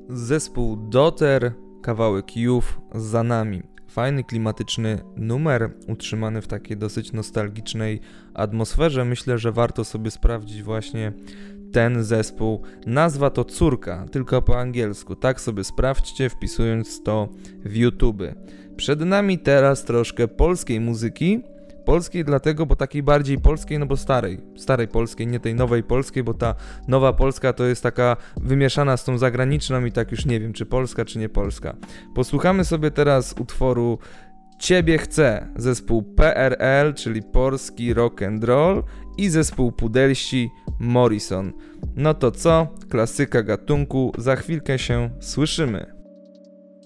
Zespół Doter, kawałek Youth za nami. Fajny, klimatyczny numer, utrzymany w takiej dosyć nostalgicznej atmosferze. Myślę, że warto sobie sprawdzić właśnie ten zespół. Nazwa to Córka, tylko po angielsku. Tak sobie sprawdźcie, wpisując to w YouTube. Przed nami teraz troszkę polskiej muzyki. Polskiej dlatego, bo takiej bardziej polskiej, no bo starej polskiej, nie tej nowej polskiej, bo ta nowa polska to jest taka wymieszana z tą zagraniczną i tak już nie wiem, czy polska, czy nie polska. Posłuchamy sobie teraz utworu Ciebie chcę, zespół PRL, czyli Polski Rock and Roll i zespół Pudelsi Morrison. No to co? Klasyka gatunku, za chwilkę się słyszymy.